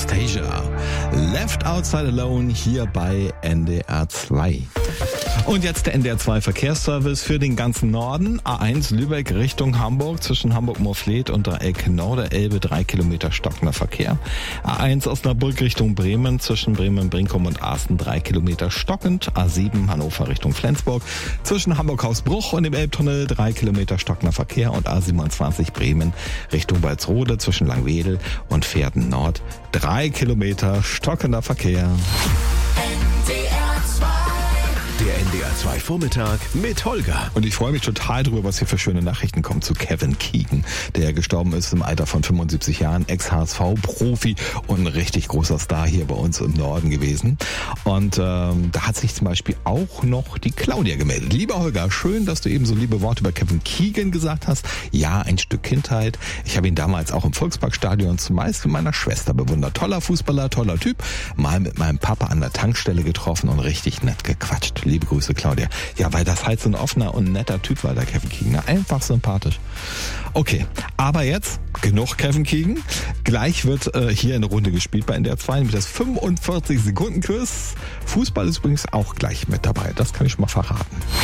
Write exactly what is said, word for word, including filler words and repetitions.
Anastasia. Left Outside Alone hier bei N D R zwei. Und jetzt der N D R zwei Verkehrsservice für den ganzen Norden. A eins Lübeck Richtung Hamburg zwischen Hamburg-Moorfleet und Dreieck Norderelbe drei Kilometer stockender Verkehr. A eins Osnabrück Richtung Bremen zwischen Bremen-Brinkum und Asten drei Kilometer stockend. A sieben Hannover Richtung Flensburg zwischen Hamburg-Hausbruch und dem Elbtunnel drei Kilometer stockender Verkehr und A siebenundzwanzig Bremen Richtung Walsrode zwischen Langwedel und Pferden Nord drei Kilometer stockender Verkehr. Der N D R zwei Vormittag mit Holger. Und ich freue mich total drüber, was hier für schöne Nachrichten kommen zu Kevin Keegan, der gestorben ist im Alter von fünfundsiebzig Jahren, Ex-H S V-Profi und ein richtig großer Star hier bei uns im Norden gewesen. Und ähm, da hat sich zum Beispiel auch noch die Claudia gemeldet. Lieber Holger, schön, dass du eben so liebe Worte über Kevin Keegan gesagt hast. Ja, ein Stück Kindheit. Ich habe ihn damals auch im Volksparkstadion zumeist mit meiner Schwester bewundert. Toller Fußballer, toller Typ. Mal mit meinem Papa an der Tankstelle getroffen und richtig nett gequatscht. Liebe Grüße, Claudia. Ja, weil das halt so ein offener und netter Typ war, der Kevin Keegan. Einfach sympathisch. Okay, aber jetzt genug Kevin Keegan. Gleich wird äh, hier eine Runde gespielt bei N D R zwei, nämlich das fünfundvierzig Sekunden Quiz. Fußball ist übrigens auch gleich mit dabei. Das kann ich schon mal verraten.